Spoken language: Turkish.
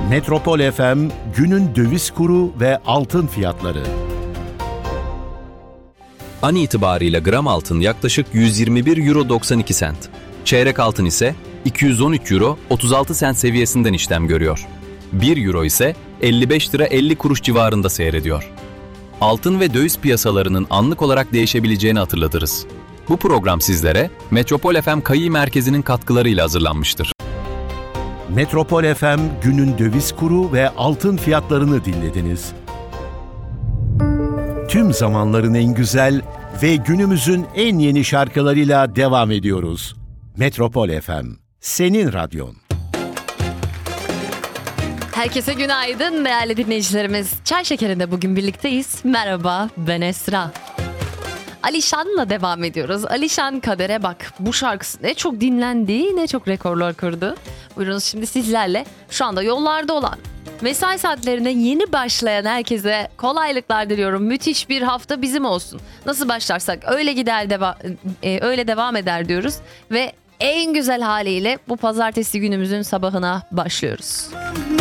Metropol FM günün döviz kuru ve altın fiyatları. An itibariyle gram altın yaklaşık 121 euro 92 sent. Çeyrek altın ise 213 euro 36 sent seviyesinden işlem görüyor. 1 euro ise 55 lira 50 kuruş civarında seyrediyor. Altın ve döviz piyasalarının anlık olarak değişebileceğini hatırlatırız. Bu program sizlere Metropol FM Kayi Merkezi'nin katkılarıyla hazırlanmıştır. Metropol FM günün döviz kuru ve altın fiyatlarını dinlediniz. Tüm zamanların en güzel ve günümüzün en yeni şarkılarıyla devam ediyoruz. Metropol FM, senin radyon. Herkese günaydın değerli dinleyicilerimiz. Çay Şekeri'nde bugün birlikteyiz. Merhaba, ben Esra. Alişan'la devam ediyoruz. Alişan Kadere Bak. Bu şarkısı ne çok dinlendi, ne çok rekorlar kırdı. Buyurunuz şimdi sizlerle şu anda yollarda olan, mesai saatlerine yeni başlayan herkese kolaylıklar diliyorum. Müthiş bir hafta bizim olsun. Nasıl başlarsak öyle gider, öyle devam eder diyoruz. Ve en güzel haliyle bu pazartesi günümüzün sabahına başlıyoruz.